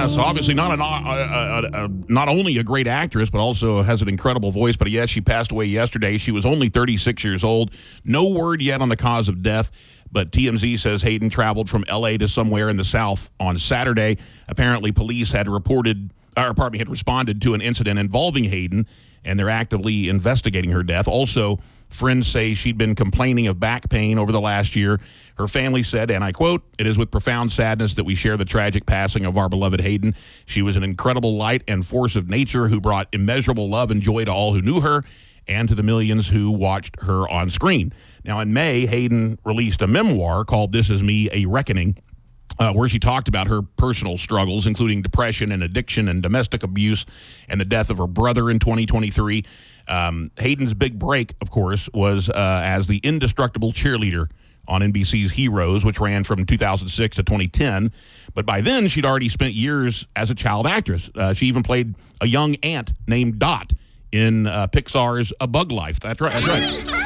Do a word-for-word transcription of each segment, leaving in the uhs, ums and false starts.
Yeah, so obviously not an, uh, uh, uh, not only a great actress, but also has an incredible voice. But yes, she passed away yesterday. She was only thirty-six years old. No word yet on the cause of death. But T M Z says Hayden traveled from L A to somewhere in the South on Saturday. Apparently, police had reported, or pardon me, had responded to an incident involving Hayden, and they're actively investigating her death. Also, friends say she'd been complaining of back pain over the last year. Her family said, and I quote, "It is with profound sadness that we share the tragic passing of our beloved Hayden. She was an incredible light and force of nature who brought immeasurable love and joy to all who knew her and to the millions who watched her on screen." Now, in May, Hayden released a memoir called This Is Me, A Reckoning, Uh, where she talked about her personal struggles, including depression and addiction and domestic abuse and the death of her brother in twenty twenty-three. Um, Hayden's big break, of course, was uh, as the indestructible cheerleader on N B C's Heroes, which ran from two thousand six to twenty ten. But by then, she'd already spent years as a child actress. Uh, she even played a young ant named Dot in uh, Pixar's A Bug Life. That's right. That's right.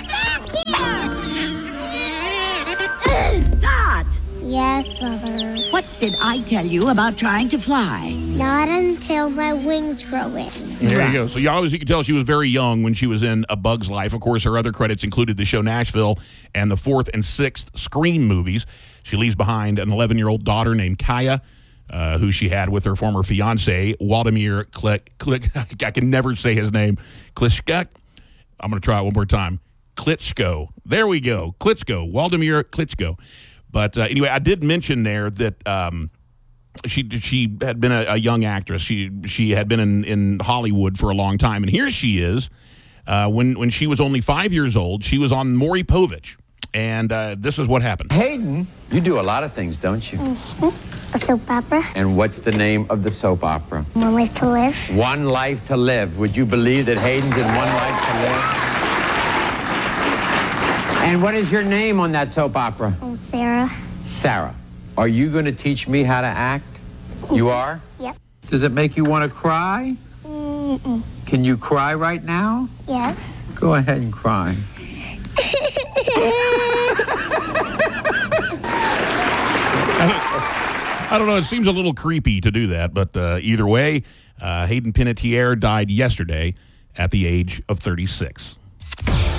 Dot! Yes, Mother. What did I tell you about trying to fly? Not until my wings grow in. There Right. you go. So you always you can tell she was very young when she was in A Bug's Life. Of course, her other credits included the show Nashville and the fourth and sixth Scream movies. She leaves behind an eleven-year-old daughter named Kaya, uh, who she had with her former fiance, Waldemir Klik. Klik I can never say his name. Klitschko. I'm going to try it one more time. Klitschko. There we go. Klitschko. Waldemir Klitschko. But uh, anyway, I did mention there that um, she she had been a, a young actress. She she had been in, in Hollywood for a long time, and here she is. Uh, when when she was only five years old, she was on Maury Povich, and uh, this is what happened. Hayden, you do a lot of things, don't you? Mm-hmm. A soap opera. And what's the name of the soap opera? One Life to Live. One Life to Live. Would you believe that Hayden's in One Life to Live? And what is your name on that soap opera? Oh, Sarah. Sarah. Are you going to teach me how to act? You are? Yep. Does it make you want to cry? Mm-mm. Can you cry right now? Yes. Go ahead and cry. I don't know. It seems a little creepy to do that, but uh, either way, uh, Hayden Panettiere died yesterday at the age of thirty-six.